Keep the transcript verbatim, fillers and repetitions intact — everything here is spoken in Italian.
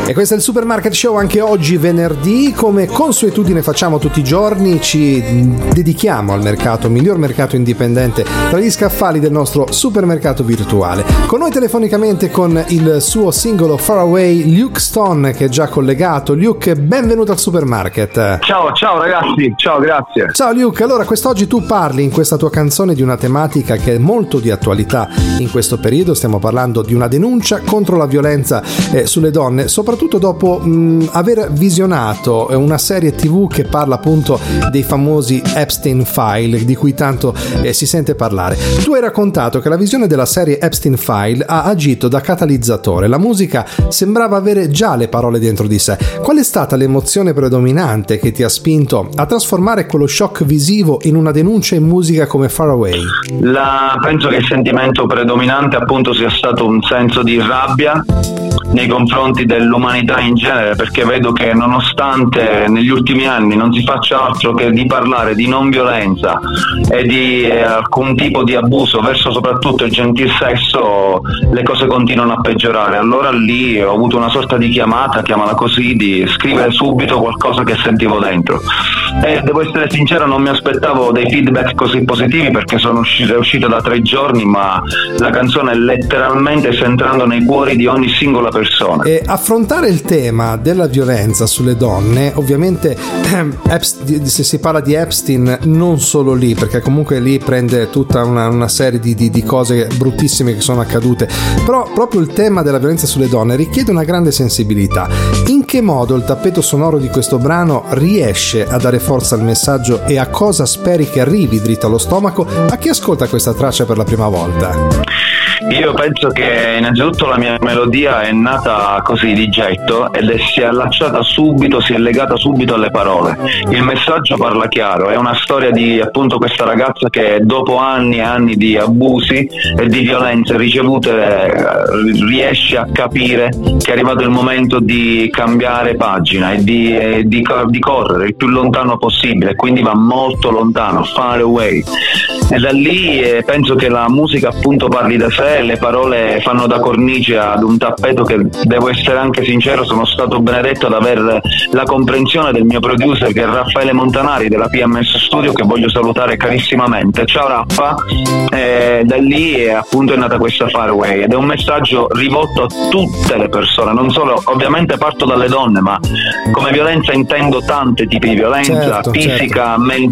E questo è il Supermarket Show anche oggi venerdì, come consuetudine facciamo tutti i giorni, ci dedichiamo al mercato, miglior mercato indipendente tra gli scaffali del nostro supermercato virtuale. Con noi telefonicamente con il suo singolo Far Away Luke Stone, che è già collegato. Luke, benvenuto al Supermarket. Ciao, ciao ragazzi, ciao, grazie. Ciao Luke, allora quest'oggi tu parli in questa tua canzone di una tematica che è molto di attualità in questo periodo. Stiamo parlando di una denuncia contro la violenza eh, sulle donne, soprattutto dopo mh, aver visionato una serie tivù che parla appunto dei famosi Epstein File, di cui tanto eh, si sente parlare. Tu hai raccontato che la visione della serie Epstein File ha agito da catalizzatore. La musica sembrava avere già le parole dentro di sé. Qual è stata l'emozione predominante che ti ha spinto a trasformare quello shock visivo in una denuncia in musica come Far Away? La, penso che il sentimento predominante appunto sia stato un senso di rabbia nei confronti dell'umanità in genere, perché vedo che nonostante negli ultimi anni non si faccia altro che di parlare di non violenza e di eh, alcun tipo di abuso verso soprattutto il gentil sesso, le cose continuano a peggiorare. Allora lì ho avuto una sorta di chiamata, chiamala così, di scrivere subito qualcosa che sentivo dentro. E devo essere sincero, non mi aspettavo dei feedback così positivi, perché sono uscito, è uscita da tre giorni, ma la canzone letteralmente sta entrando nei cuori di ogni singola persona. E affrontare il tema della violenza sulle donne, ovviamente se si parla di Epstein non solo lì, perché comunque lì prende tutta una, una serie di, di, di cose bruttissime che sono accadute, però proprio il tema della violenza sulle donne richiede una grande sensibilità. In che modo il tappeto sonoro di questo brano riesce a dare forza al messaggio, e a cosa speri che arrivi dritto allo stomaco a chi ascolta questa traccia per la prima volta? Io penso che innanzitutto la mia melodia è nata così di getto ed è, si è allacciata subito, si è legata subito alle parole. Il messaggio parla chiaro, è una storia di appunto questa ragazza che dopo anni e anni di abusi e di violenze ricevute riesce a capire che è arrivato il momento di cambiare pagina e di, e di, di correre il più lontano possibile, quindi va molto lontano, far away. E da lì eh, penso che la musica appunto parli da sé, le parole fanno da cornice ad un tappeto che, devo essere anche sincero, sono stato benedetto ad aver la comprensione del mio producer, che è Raffaele Montanari della P M S Studio, che voglio salutare carissimamente. Ciao Raffa. E da lì è, appunto è nata questa Far Away, ed è un messaggio rivolto a tutte le persone, non solo, ovviamente parto dalle donne, ma come violenza intendo tanti tipi di violenza, certo, fisica, certo. mentale,